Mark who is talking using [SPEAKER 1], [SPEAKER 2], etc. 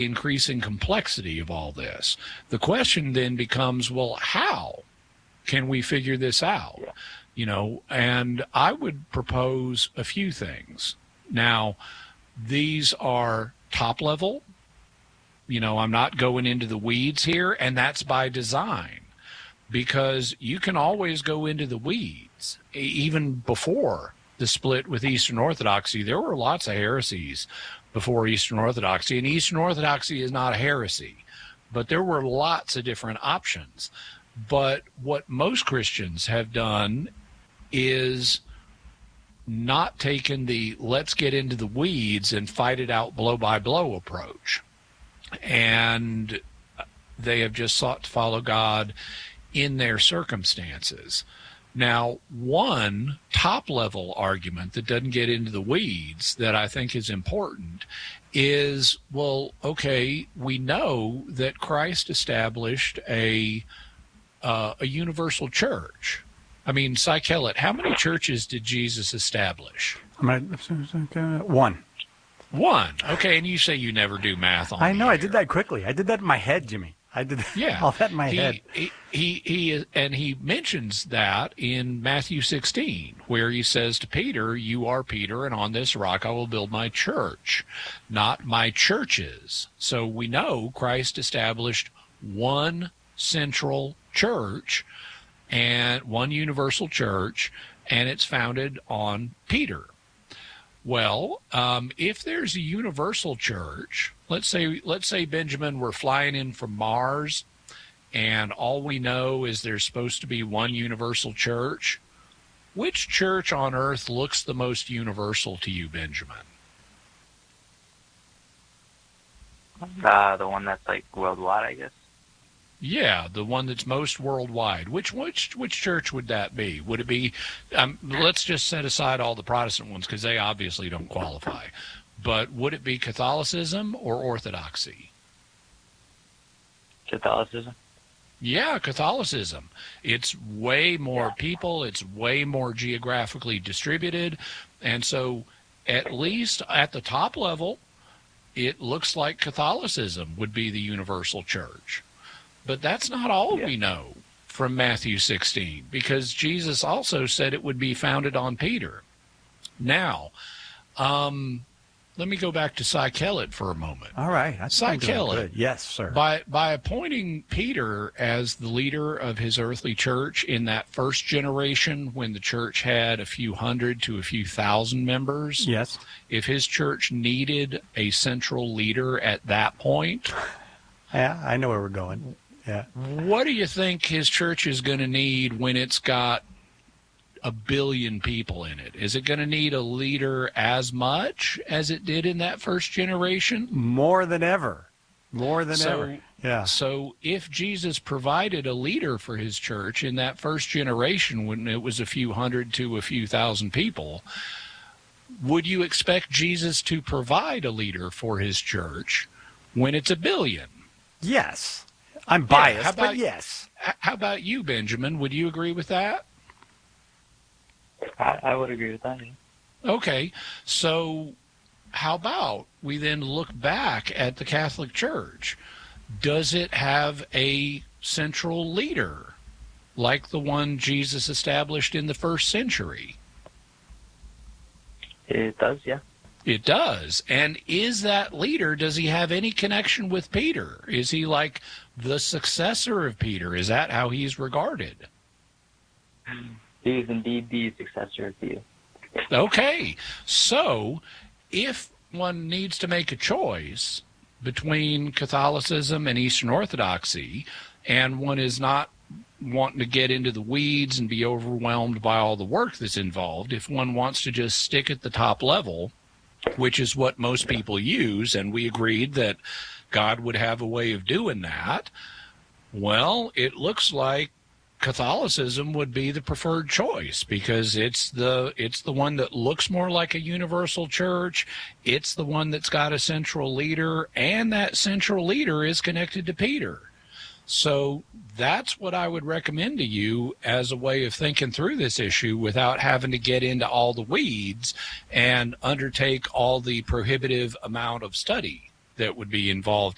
[SPEAKER 1] increasing complexity of all this. The question then becomes, well, how can we figure this out?
[SPEAKER 2] Yeah.
[SPEAKER 1] You know, and I would propose a few things. Now, these are top level. You know, I'm not going into the weeds here, and that's by design, because you can always go into the weeds. Even before the split with Eastern Orthodoxy, there were lots of heresies before Eastern Orthodoxy, and Eastern Orthodoxy is not a heresy, but there were lots of different options. But what most Christians have done is not taken the let's get into the weeds and fight it out blow by blow approach. And they have just sought to follow God in their circumstances. Now, one top-level argument that doesn't get into the weeds that I think is important is, well, okay, we know that Christ established a universal church. I mean, Cy Kellett, how many churches did Jesus establish?
[SPEAKER 3] One.
[SPEAKER 1] One. Okay, and you say you never do math on
[SPEAKER 3] I know,
[SPEAKER 1] the
[SPEAKER 3] I
[SPEAKER 1] air.
[SPEAKER 3] did that quickly. I did that in my head, Jimmy. I did
[SPEAKER 1] Yeah.
[SPEAKER 3] all that in my head.
[SPEAKER 1] He mentions that in Matthew 16, where he says to Peter, "You are Peter, and on this rock I will build my church, not my churches." So we know Christ established one central church and one universal church, and it's founded on Peter. Well, if there's a universal church, let's say Benjamin, we're flying in from Mars, and all we know is there's supposed to be one universal church. Which church on earth looks the most universal to you, Benjamin?
[SPEAKER 2] The one that's like worldwide, I guess.
[SPEAKER 1] Yeah, the one that's most worldwide. Which church would that be? Would it be, let's just set aside all the Protestant ones because they obviously don't qualify, but would it be Catholicism or Orthodoxy?
[SPEAKER 2] Catholicism.
[SPEAKER 1] Yeah, Catholicism. It's way more people, it's way more geographically distributed, and so at least at the top level, it looks like Catholicism would be the universal church. But that's not all we know from Matthew 16, because Jesus also said it would be founded on Peter. Now, let me go back to Cy Kellett for a moment.
[SPEAKER 3] All right.
[SPEAKER 1] Cy Kellett,
[SPEAKER 3] yes, sir.
[SPEAKER 1] By appointing Peter as the leader of his earthly church in that first generation, when the church had a few hundred to a few thousand members,
[SPEAKER 3] yes,
[SPEAKER 1] if his church needed a central leader at that point,
[SPEAKER 3] yeah, I know where we're going. Yeah.
[SPEAKER 1] What do you think his church is going to need when it's got 1 billion people in it? Is it going to need a leader as much as it did in that first generation?
[SPEAKER 3] More than ever. More than ever. Yeah.
[SPEAKER 1] So if Jesus provided a leader for his church in that first generation when it was a few hundred to a few thousand people, would you expect Jesus to provide a leader for his church when it's 1 billion?
[SPEAKER 3] Yes. I'm biased,
[SPEAKER 1] but
[SPEAKER 3] yes.
[SPEAKER 1] How about you, Benjamin? Would you agree with that?
[SPEAKER 2] I would agree with that. Yeah.
[SPEAKER 1] Okay, so how about we then look back at the Catholic Church? Does it have a central leader like the one Jesus established in the first century?
[SPEAKER 2] It does, yeah.
[SPEAKER 1] It does. And is that leader, does he have any connection with Peter? Is he like the successor of Peter? Is that how he's regarded?
[SPEAKER 2] He is indeed the successor of Peter.
[SPEAKER 1] Okay. So if one needs to make a choice between Catholicism and Eastern Orthodoxy, and one is not wanting to get into the weeds and be overwhelmed by all the work that's involved, if one wants to just stick at the top level, which is what most people use, and we agreed that God would have a way of doing that, well, it looks like Catholicism would be the preferred choice because it's the one that looks more like a universal church. It's the one that's got a central leader, and that central leader is connected to Peter. So that's what I would recommend to you as a way of thinking through this issue without having to get into all the weeds and undertake all the prohibitive amount of study that would be involved